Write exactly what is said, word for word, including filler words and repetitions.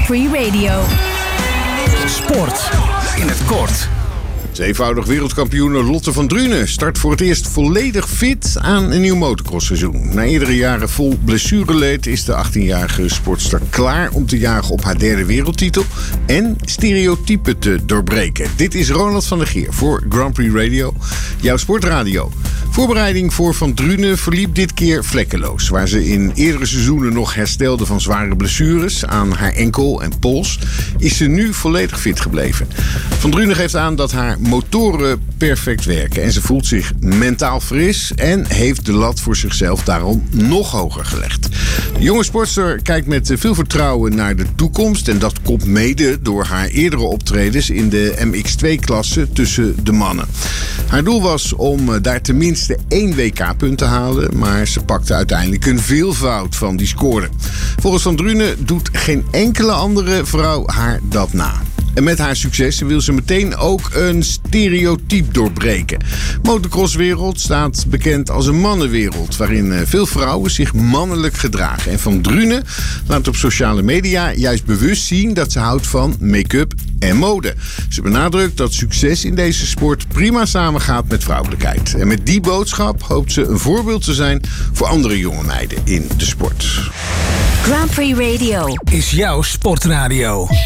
Grand Prix Radio. Sport in het kort. Zevenvoudig wereldkampioene Lotte van Drunen start voor het eerst volledig fit aan een nieuw motocrossseizoen. Na eerdere jaren vol blessureleed is de achttienjarige sportster klaar om te jagen op haar derde wereldtitel en stereotypen te doorbreken. Dit is Ronald van der Geer voor Grand Prix Radio, jouw sportradio. Voorbereiding voor Van Drunen verliep dit keer vlekkeloos. Waar ze in eerdere seizoenen nog herstelde van zware blessures aan haar enkel en pols, is ze nu volledig fit gebleven. Van Drunen geeft aan dat haar motoren perfect werken en ze voelt zich mentaal fris en heeft de lat voor zichzelf daarom nog hoger gelegd. De jonge sportster kijkt met veel vertrouwen naar de toekomst en dat komt mede door haar eerdere optredens in de M X twee klasse tussen de mannen. Haar doel was om daar tenminste één W K-punt te halen, maar ze pakte uiteindelijk een veelvoud van die score. Volgens Van Drunen doet geen enkele andere vrouw haar dat na. En met haar succes wil ze meteen ook een stereotype doorbreken. Motocrosswereld staat bekend als een mannenwereld, waarin veel vrouwen zich mannelijk gedragen. En Van Drunen laat op sociale media juist bewust zien dat ze houdt van make-up en mode. Ze benadrukt dat succes in deze sport prima samengaat met vrouwelijkheid. En met die boodschap hoopt ze een voorbeeld te zijn voor andere jonge meiden in de sport. Grand Prix Radio Is jouw sportradio.